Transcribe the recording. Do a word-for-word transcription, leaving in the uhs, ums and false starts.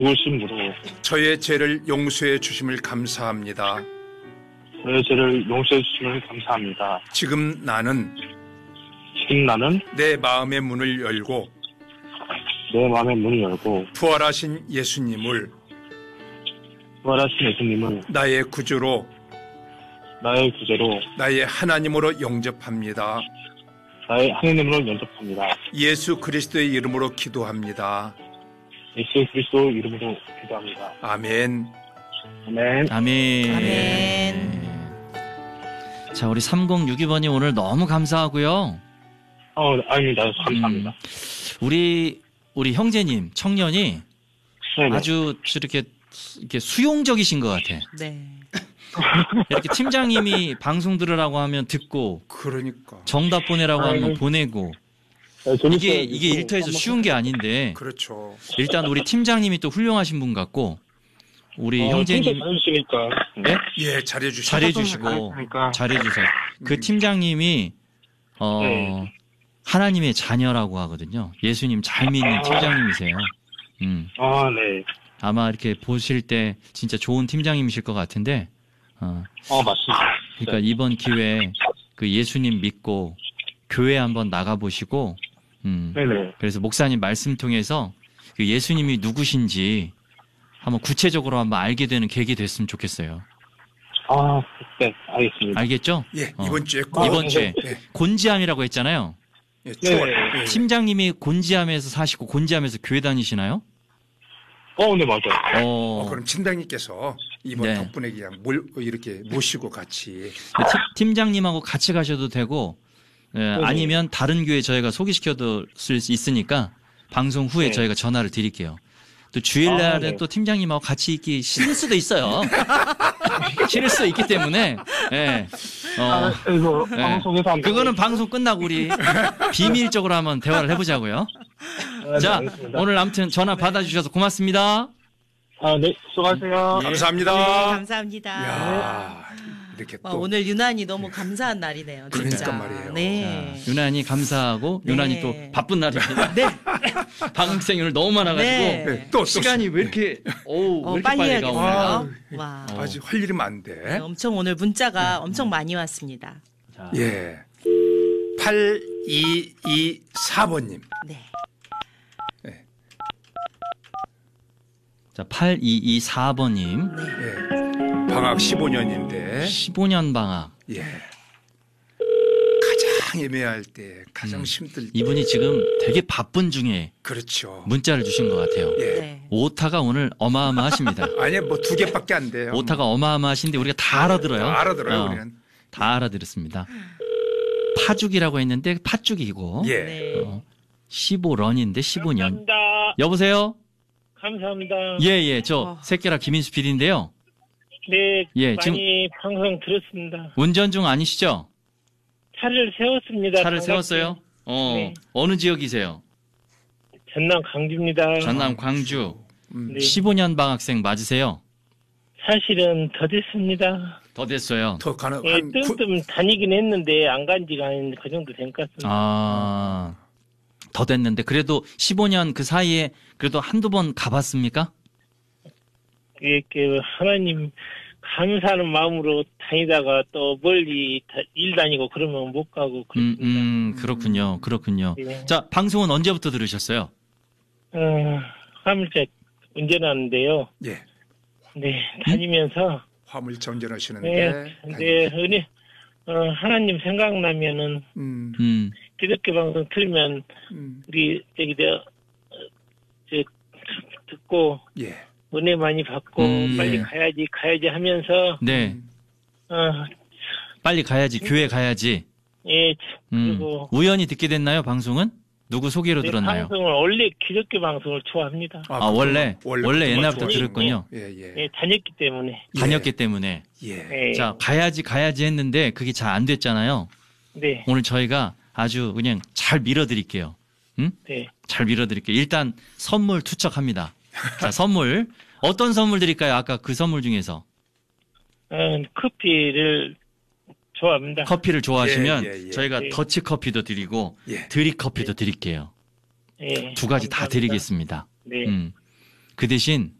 죽으심으로 저의 죄를 용서해 주심을 감사합니다. 저의 죄를 용서해 주심을 감사합니다. 지금 나는 지금 나는 내 마음의 문을 열고 내 마음의 문을 열고 부활하신 예수님을 부활하신 예수님을 나의 구주로 나의 구제로 나의 하나님으로 영접합니다. 나의 하나님으로 영접합니다. 예수 그리스도의 이름으로 기도합니다. 예수 그리스도 이름으로 기도합니다. 아멘. 아멘. 아멘. 아멘. 자, 우리 삼공육이 번님 오늘 너무 감사하고요. 어, 아닙니다. 감사합니다. 음, 우리 우리 형제님 청년이 네네. 아주 이렇게 이렇게 수용적이신 것 같아. 네. 이렇게 팀장님이 방송 들으라고 하면 듣고, 그러니까. 정답 보내라고 하면 아이고. 보내고. 네, 재밌어요. 이게 이게 일터에서 쉬운 게 아닌데. 그렇죠. 일단 우리 팀장님이 또 훌륭하신 분 같고, 우리 어, 형제님 진짜 잘해주시니까. 네? 예, 잘해주시고. 잘해주시고 잘해주시니까. 잘해주세요. 그 팀장님이 어 네. 하나님의 자녀라고 하거든요. 예수님 잘 믿는 팀장님이세요. 음. 아, 네. 아마 이렇게 보실 때 진짜 좋은 팀장님이실 것 같은데, 어, 어, 맞습니다. 그러니까 이번 기회에 그 예수님 믿고 교회 한번 나가보시고, 음, 네네. 그래서 목사님 말씀 통해서 그 예수님이 누구신지 한번 구체적으로 한번 알게 되는 계기 됐으면 좋겠어요. 아, 네, 알겠습니다. 알겠죠? 예, 어. 이번 주에 아, 이번 네. 주에 네. 곤지암이라고 했잖아요. 예, 추월. 네. 예. 팀장님이 곤지암에서 사시고 곤지암에서 교회 다니시나요? 어, 네, 맞아요. 어, 어, 그럼 팀장님께서 이번 네. 덕분에 그냥 몰, 이렇게 모시고 같이. 팀, 팀장님하고 같이 가셔도 되고, 예, 아니면 다른 교회 저희가 소개시켜줄 수 있으니까 방송 후에 네. 저희가 전화를 드릴게요. 또 주일날에 아, 네. 또 팀장님하고 같이 있기 싫을 수도 있어요. 싫을 수 있기 때문에, 예, 어, 아, 이거 예. 방송에서 한번. 그거는 방송 끝나고 우리 비밀적으로 한번 대화를 해보자고요. 아, 네, 자, 알겠습니다. 오늘 아무튼 전화 받아주셔서 고맙습니다. 아, 네, 수고하세요. 네, 감사합니다. 감사합니다. 야 이렇게 와, 또. 오늘 유난히 너무 감사한 날이네요. 진짜. 그러니까 말이에요. 네. 자, 유난히 감사하고 네. 유난히 또 바쁜 날입니다. 네. 방학생이 오늘 너무 많아가지고 네. 네, 또, 또 시간이 왜 이렇게 오, 어, 왜 이렇게 빨리 빨리 가 오늘? 해야겠어요. 와. 어. 아직 할 일이 네, 많대. 엄청 오늘 문자가 엄청 많이 왔습니다. 자, 예. 팔이이사 번님. 네. 자, 팔이이사 번님. 네. 예. 방학 십오 년인데. 십오 년 방학. 예. 가장 애매할 때, 가장 음. 힘들 때. 이분이 지금 되게 바쁜 중에 그렇죠. 문자를 주신 것 같아요. 예. 네. 오타가 오늘 어마어마하십니다. 아니, 뭐 두 개밖에 안 돼요. 오타가 어마어마하신데 우리가 다 알아들어요. 다 알아들어요, 어, 우리는. 다 알아들었습니다. 파죽이라고 했는데 팥죽이고 예. 네. 어, 십오 런인데 십오 년. 감사합니다. 여보세요? 감사합니다. 예, 예. 저 어. 새끼라 김인수 피디인데요. 네, 예, 많이 방송 들었습니다. 운전 중 아니시죠? 차를 세웠습니다. 차를 반갑게. 세웠어요? 어. 네. 어느 지역이세요? 전남 광주입니다. 전남 광주. 음. 네. 십오 년 방학생 맞으세요? 사실은 더 됐습니다. 더 됐어요. 더 가능, 예, 한, 구, 뜸뜸 다니긴 했는데 안 간 지가 한 그 정도 된 것 같습니다. 아. 더 됐는데 그래도 십오 년 그 사이에 그래도 한두 번 가봤습니까? 이렇게 하나님 감사하는 마음으로 다니다가 또 멀리 다- 일 다니고 그러면 못 가고 음, 그렇습니다. 음, 그렇군요. 그렇군요. 네. 자, 방송은 언제부터 들으셨어요? 어, 화물차 운전하는데요. 예. 네, 다니면서 화물차 운전하시는데. 네, 네, 은혜, 어, 하나님 생각나면은, 음, 음, 기독교 방송 틀면, 음, 우리, 저기, 저, 어, 저, 듣고, 예. 은혜 많이 받고, 음, 빨리 예. 가야지, 가야지 하면서, 네. 어, 빨리 가야지. 교회 가야지. 예, 음. 그리고, 우연히 듣게 됐나요, 방송은? 누구 소개로 네, 들었나요? 방송을, 원래 기독교 방송을 좋아합니다. 아, 원래? 원래 그동안 옛날부터 좋아하시는 들었군요. 거. 예, 예. 예, 다녔기 때문에, 다녔기 때문에. 예. 예, 자, 가야지, 가야지 했는데 그게 잘 안 됐잖아요. 네, 오늘 저희가 아주 그냥 잘 밀어드릴게요. 응? 네. 잘 밀어드릴게요. 일단 선물 투척합니다. 자, 선물. 어떤 선물 드릴까요? 아까 그 선물 중에서. 어, 커피를 좋아합니다. 커피를 좋아하시면 예, 예, 예. 저희가 네. 더치 커피도 드리고 예. 드립 커피도 드릴게요. 예, 두 가지 다 감사합니다. 드리겠습니다. 네. 음. 그 대신